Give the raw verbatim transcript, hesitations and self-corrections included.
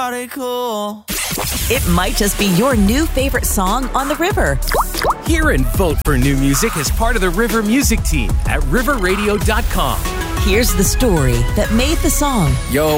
party cool. It might just be your new favorite song on the river. Hear and vote for new music as part of the River Music Team at river radio dot com. Here's the story that made the song. Yo,